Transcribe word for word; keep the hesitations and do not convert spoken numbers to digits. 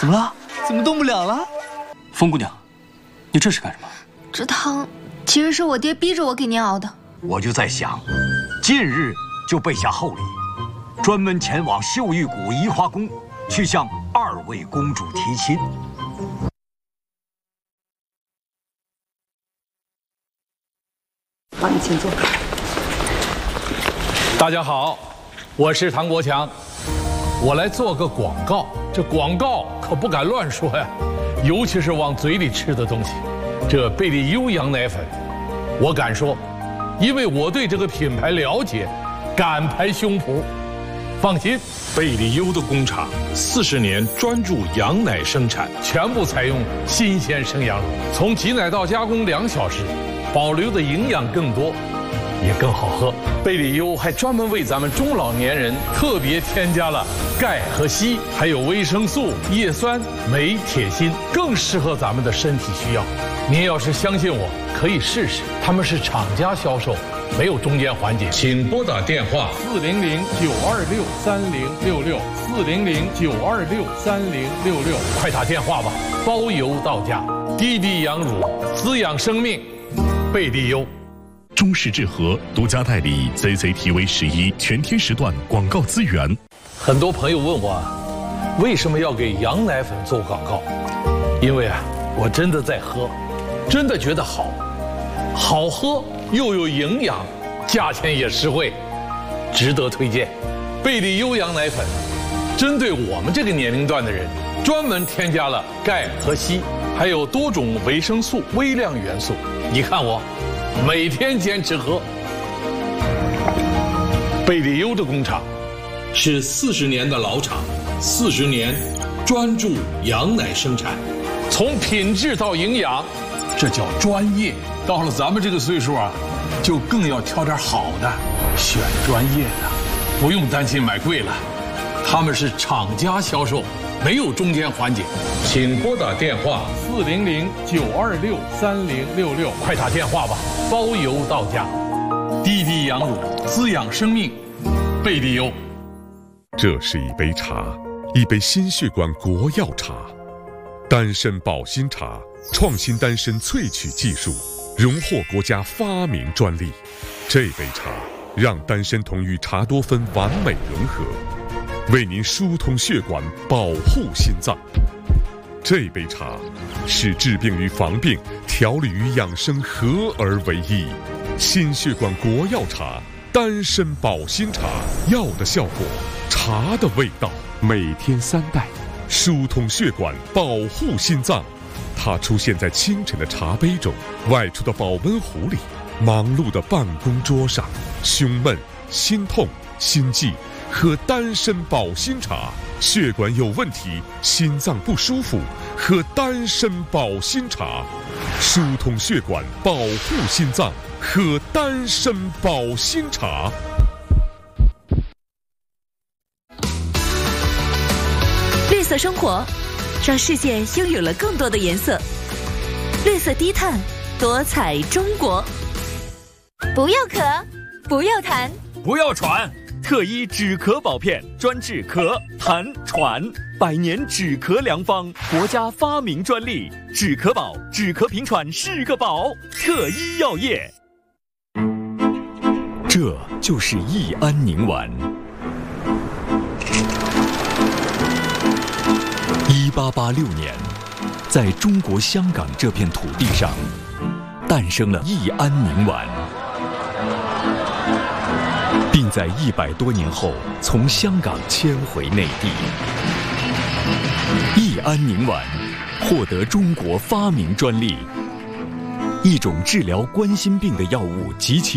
怎么了？怎么动不了了？风姑娘，你这是干什么？ 这汤其实是我爹逼着我给您熬的。 我就在想，近日就备下厚礼，专门前往秀玉谷移花宫，去向二位公主提亲。 好，你请坐。 大家好，我是唐国强，我来做个广告。这广告可不敢乱说呀，尤其是往嘴里吃的东西。这贝利优羊奶粉，我敢说，因为我对这个品牌了解，敢拍胸脯。放心， 贝利优的工厂四十年专注羊奶生产， 全部采用新鲜生羊乳，从挤奶到加工两小时，保留的营养更多，也更好喝。贝利优还专门为咱们中老年人特别添加了钙和硒，还有维生素、叶酸、镁、铁、锌，更适合咱们的身体需要。您要是相信我，可以试试。他们是厂家销售，没有中间环节。 请拨打电话四零零九二六三零六六四零零九二六三零六六，快打电话吧，包邮到家。低低羊乳，滋养生命，贝利优。 中视智和独家代理 C C T V 十一全天时段广告资源。 很多朋友问我，为什么要给羊奶粉做广告？因为啊，我真的在喝，真的觉得好，好喝又有营养，价钱也实惠，值得推荐。贝利优羊奶粉，针对我们这个年龄段的人，专门添加了钙和硒，还有多种维生素、微量元素。你看我，每天坚持喝。贝利优的工厂是四十年的老厂，四十年专注羊奶生产， 从品质到营养，这叫专业。到了咱们这个岁数啊，就更要挑点好的，选专业的，不用担心买贵了。他们是厂家销售，没有中间环节。 请拨打电话四零零九二六三零六六，快打电话吧，包邮到家。低低羊乳，滋养生命，贝利优。 这是一杯茶，一杯心血管国药茶，丹参保心茶，创新丹参萃取技术，荣获国家发明专利。这杯茶让丹参酮与茶多酚完美融合，为您疏通血管，保护心脏。这杯茶使治病与防病、调理与养生合而为一。心血管国药茶，丹参保心茶，药的效果，茶的味道，每天三袋，疏通血管，保护心脏。它出现在清晨的茶杯中，外出的保温壶里，忙碌的办公桌上。胸闷、心痛、心悸，喝丹参保心茶；血管有问题、心脏不舒服，喝丹参保心茶。疏通血管，保护心脏，喝丹参保心茶。 绿色生活，让世界拥有了更多的颜色。绿色低碳，多彩中国。 不要咳，不要痰， 不要喘。特一止咳宝片，专治咳、痰、喘，百年止咳良方，国家发明专利。止咳宝，止咳平喘是个宝。特一药业。这就是益安宁丸。一八八六年，在中国香港这片土地上，诞生了益安宁丸，并在一百多年后从香港迁回内地。益安宁丸获得中国发明专利，一种治疗冠心病的药物及其